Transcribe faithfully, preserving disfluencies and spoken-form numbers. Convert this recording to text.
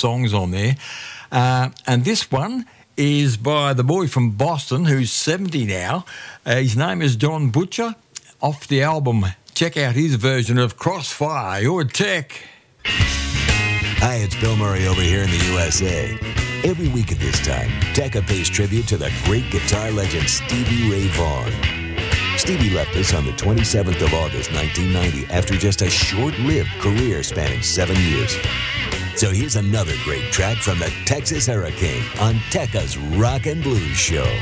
songs on there. Uh, and this one is by the boy from Boston who's seventy now. Uh, his name is Don Butcher. Off the album, check out his version of Crossfire. Your Tech. Hi, it's Bill Murray over here in the U S A. Every week at this time, Tekka pays tribute to the great guitar legend Stevie Ray Vaughan. Stevie left us on the twenty-seventh of August, nineteen ninety, after just a short-lived career spanning seven years. So here's another great track from the Texas Hurricane on Tekka's Rock and Blues Show.